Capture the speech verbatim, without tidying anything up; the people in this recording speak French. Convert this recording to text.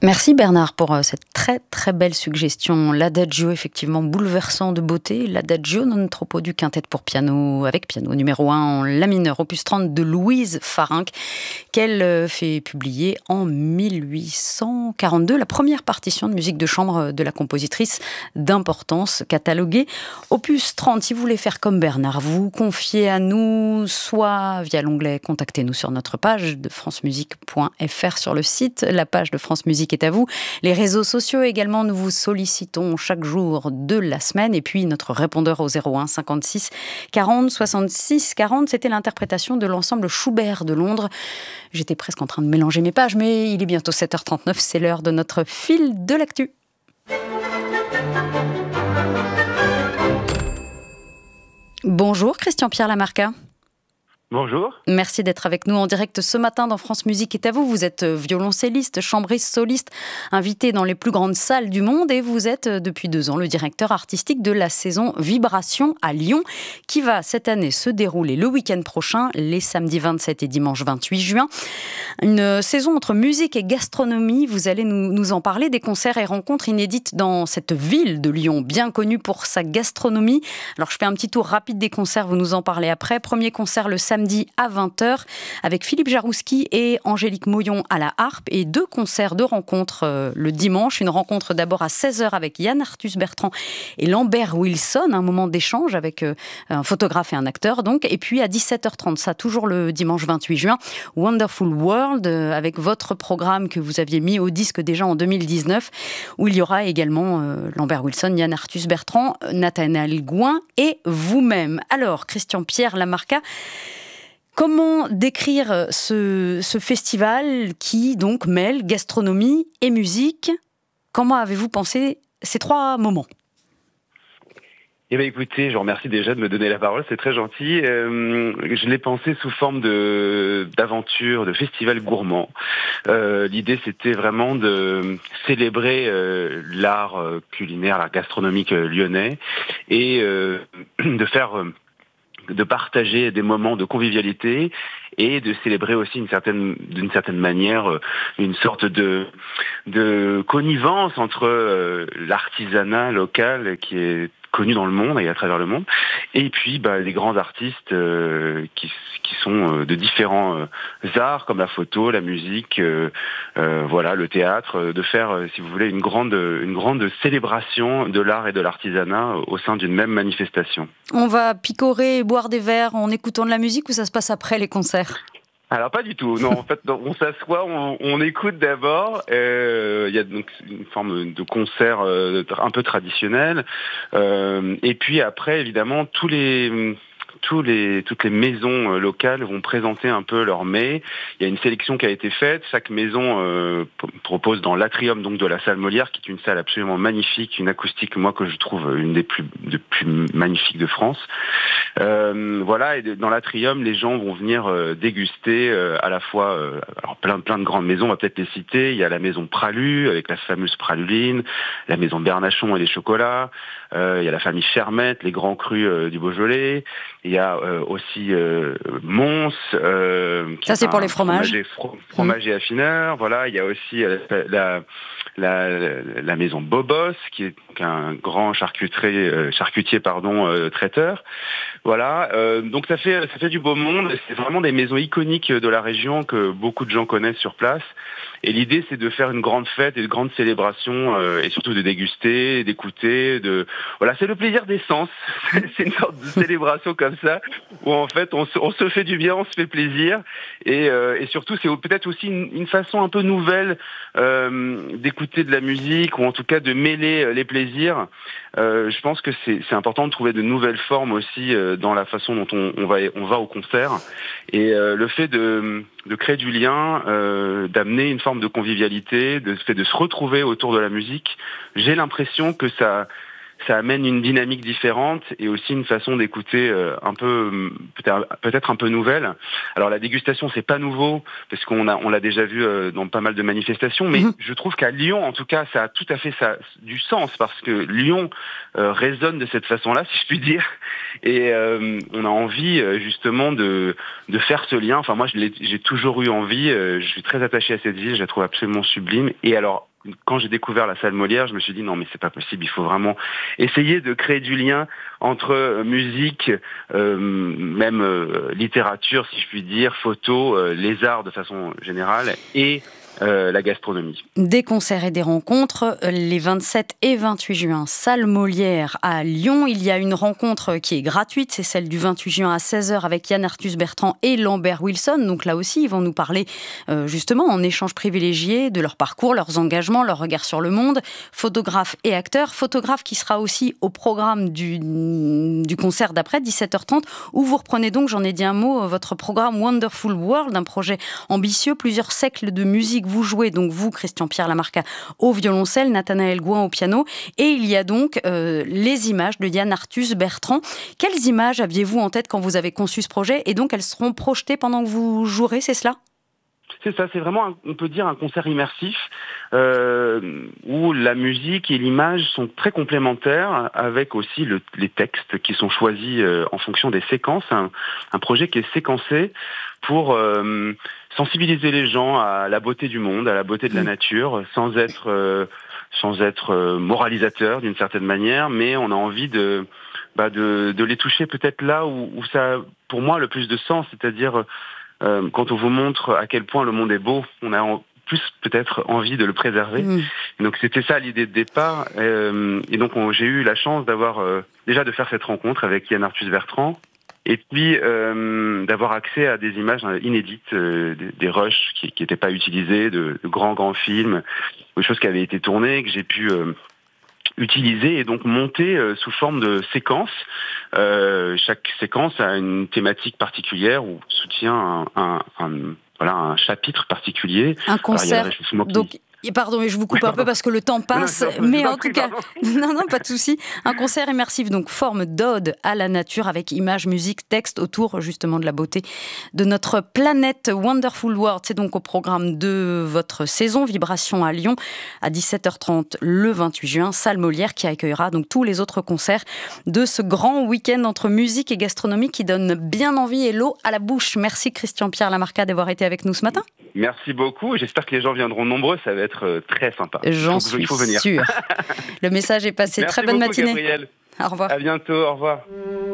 Merci Bernard pour cette très très belle suggestion. L'Adagio, effectivement bouleversant de beauté. L'Adagio non troppo du quintet pour piano, avec piano numéro un en la mineur, opus trente de Louise Farinck, qu'elle fait publier en mille huit cent quarante-deux. La première partition de musique de chambre de la compositrice d'importance cataloguée. Opus trente, si vous voulez faire comme Bernard, vous confiez à nous, soit via l'onglet « Contactez-nous » sur notre page de francemusique point f r sur le site. La page de France Musique est à vous. Les réseaux sociaux également, nous vous sollicitons chaque jour de la semaine. Et puis notre répondeur au zéro un cinquante-six quarante soixante-six quarante, c'était l'interprétation de l'ensemble Schubert de Londres. J'étais presque en train de mélanger mes pages, mais il est bientôt sept heures trente-neuf, c'est l'heure de notre fil de l'actu. Bonjour Christian-Pierre Lamarca. Bonjour. Merci d'être avec nous en direct ce matin dans France Musique est à vous. Vous êtes violoncelliste, chambriste, soliste, invité dans les plus grandes salles du monde et vous êtes depuis deux ans le directeur artistique de la saison Vibration à Lyon qui va cette année se dérouler le week-end prochain, les samedis vingt-sept et dimanche vingt-huit juin. Une saison entre musique et gastronomie, vous allez nous, nous en parler, des concerts et rencontres inédites dans cette ville de Lyon, bien connue pour sa gastronomie. Alors je fais un petit tour rapide des concerts, vous nous en parlez après. Premier concert le samedi à vingt heures avec Philippe Jarouski et Angélique Moyon à la harpe et deux concerts de rencontres euh, le dimanche. Une rencontre d'abord à seize heures avec Yann Arthus Bertrand et Lambert Wilson, un moment d'échange avec euh, un photographe et un acteur donc. Et puis à dix-sept heures trente, ça toujours le dimanche vingt-huit juin, Wonderful World euh, avec votre programme que vous aviez mis au disque déjà en deux mille dix-neuf où il y aura également euh, Lambert Wilson, Yann Arthus Bertrand, Nathanaël Gouin et vous-même. Alors Christian-Pierre Lamarca, comment décrire ce, ce festival qui donc mêle gastronomie et musique? Comment avez-vous pensé ces trois moments? Eh bien écoutez, je vous remercie déjà de me donner la parole, c'est très gentil. Euh, je l'ai pensé sous forme de d'aventure, de festival gourmand. Euh, l'idée c'était vraiment de célébrer euh, l'art euh, culinaire, l'art gastronomique euh, lyonnais et euh, de faire... Euh, de partager des moments de convivialité et de célébrer aussi une certaine, d'une certaine manière une sorte de, de connivence entre euh, l'artisanat local qui est connu dans le monde et à travers le monde, et puis bah, les grands artistes euh, qui, qui sont euh, de différents euh, arts comme la photo, la musique, euh, euh, voilà, le théâtre, euh, de faire, euh, si vous voulez, une grande, une grande célébration de l'art et de l'artisanat au sein d'une même manifestation. On va picorer et boire des verres en écoutant de la musique ou ça se passe après les concerts ? Alors pas du tout, non, en fait on s'assoit, on, on écoute d'abord, euh, il y a donc une forme de concert euh, un peu traditionnel, euh, et puis après évidemment tous les... Tous les, toutes les maisons locales vont présenter un peu leur mets. Il y a une sélection qui a été faite. Chaque maison euh, p- propose dans l'atrium donc de la salle Molière, qui est une salle absolument magnifique, une acoustique, moi que je trouve une des plus, des plus magnifiques de France. Euh, voilà, et de, dans l'atrium, les gens vont venir euh, déguster euh, à la fois euh, alors plein, plein de grandes maisons, on va peut-être les citer. Il y a la maison Pralu, avec la fameuse praluline, la maison Bernachon et les chocolats. Euh, il y a la famille Fermette, les grands crus euh, du Beaujolais. Il y a euh, aussi euh, Mons. Euh, qui Ça, c'est pour les fromages. Fromager, fro- fromager mmh. affineur. Voilà, il y a aussi euh, la, la, la, la maison Bobos, qui est donc un grand charcutier, euh, charcutier pardon, euh, traiteur. Voilà, euh, donc ça fait, ça fait du beau monde. C'est vraiment des maisons iconiques de la région que beaucoup de gens connaissent sur place. Et l'idée, c'est de faire une grande fête et une grande célébration, euh, et surtout de déguster, d'écouter. De voilà, c'est le plaisir des sens. C'est une sorte de célébration comme ça, où en fait, on se, on se fait du bien, on se fait plaisir, et, euh, et surtout, c'est peut-être aussi une, une façon un peu nouvelle euh, d'écouter de la musique, ou en tout cas de mêler les plaisirs. Euh, je pense que c'est, c'est important de trouver de nouvelles formes aussi euh, dans la façon dont on, on va, on va au concert, et euh, le fait de, de créer du lien, euh, d'amener une forme de convivialité, de fait de se retrouver autour de la musique. J'ai l'impression que ça ça amène une dynamique différente et aussi une façon d'écouter euh, un peu peut-être, peut-être un peu nouvelle. Alors la dégustation, c'est pas nouveau parce qu'on a on l'a déjà vu euh, dans pas mal de manifestations, mais mmh. je trouve qu'à Lyon, en tout cas, ça a tout à fait ça, du sens parce que Lyon euh, résonne de cette façon-là, si je puis dire, et euh, on a envie euh, justement de de faire ce lien. Enfin moi, je l'ai, j'ai toujours eu envie. Euh, je suis très attaché à cette ville, je la trouve absolument sublime. Et alors quand j'ai découvert la salle Molière, je me suis dit non mais c'est pas possible, il faut vraiment essayer de créer du lien entre musique, euh, même euh, littérature si je puis dire, photo, euh, les arts de façon générale et Euh, la gastronomie. Des concerts et des rencontres les vingt-sept et vingt-huit juin, salle Molière à Lyon. Il y a une rencontre qui est gratuite, c'est celle du vingt-huit juin à seize heures avec Yann Arthus-Bertrand et Lambert Wilson. Donc là aussi, ils vont nous parler euh, justement en échange privilégié de leur parcours, leurs engagements, leur regard sur le monde. Photographe et acteur. Photographe qui sera aussi au programme du, du concert d'après, dix-sept heures trente, où vous reprenez donc, j'en ai dit un mot, votre programme Wonderful World, un projet ambitieux, plusieurs siècles de musique. Vous jouez donc, vous, Christian-Pierre Lamarca, au violoncelle, Nathanaël Gouin au piano. Et il y a donc euh, les images de Yann Arthus-Bertrand. Quelles images aviez-vous en tête quand vous avez conçu ce projet? Et donc, elles seront projetées pendant que vous jouerez, c'est cela? C'est ça, c'est vraiment, un, on peut dire, un concert immersif euh, où la musique et l'image sont très complémentaires, avec aussi le, les textes qui sont choisis euh, en fonction des séquences. Un, un projet qui est séquencé pour euh, sensibiliser les gens à la beauté du monde, à la beauté de la nature, sans être, euh, sans être euh, moralisateur d'une certaine manière, mais on a envie de, bah de, de les toucher peut-être là où, où ça a, pour moi, le plus de sens, c'est-à-dire Euh, quand on vous montre à quel point le monde est beau, on a en plus peut-être envie de le préserver. Mmh. Et donc c'était ça l'idée de départ. Euh, et donc on, j'ai eu la chance d'avoir euh, déjà de faire cette rencontre avec Yann Arthus-Bertrand, et puis euh, d'avoir accès à des images inédites, euh, des, des rushs qui n'étaient pas utilisés, de, de grands grands films, des choses qui avaient été tournées, que j'ai pu euh, utiliser et donc monter euh, sous forme de séquences. Euh, chaque séquence a une thématique particulière ou soutient un, un, un, voilà, un chapitre particulier. Un concert. Alors, donc, pardon, je vous coupe un peu parce que le temps passe, non, non, mais en tout cas, non, non, pas de souci. Un concert immersif, donc forme d'ode à la nature avec images, musique, texte autour justement de la beauté de notre planète. Wonderful World, c'est donc au programme de votre saison Vibration à Lyon à dix-sept heures trente le vingt-huit juin, salle Molière qui accueillera donc tous les autres concerts de ce grand week-end entre musique et gastronomie qui donne bien envie et l'eau à la bouche. Merci Christian-Pierre Lamarca d'avoir été avec nous ce matin. Merci beaucoup. J'espère que les gens viendront nombreux. Ça va être très sympa. J'en il faut, suis il faut venir. sûre. Le message est passé. Merci Très bonne beaucoup, matinée. Gabriel. Au revoir. À bientôt. Au revoir.